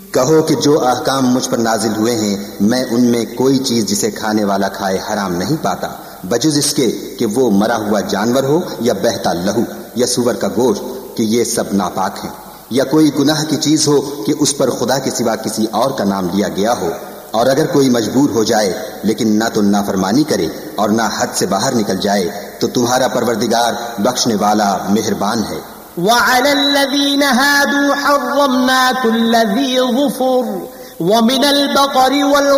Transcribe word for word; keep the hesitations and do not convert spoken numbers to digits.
कहो कि जो अहकाम मुझ पर नाजिल हुए हैं मैं उनमें कोई चीज जिसे खाने वाला खाए हराम नहीं पाता, बजुज इसके कि वो मरा हुआ जानवर हो या बहता लहू या सूअर का गोश्त, कि ये सब नापाक हैं, या कोई गुनाह की चीज हो कि उस पर खुदा के सिवा किसी और का नाम लिया गया हो। और अगर कोई मजबूर हो जाए लेकिन ना तो नाफरमानी करे और ना हद से बाहर निकल जाए तो तुम्हारा परवरदिगार बख्शने वाला मेहरबान है। वअलल्लज़ीन हादू हर्रमना कुल्ल ज़ी ज़ुफ़ुर वमिनल बक़रि वल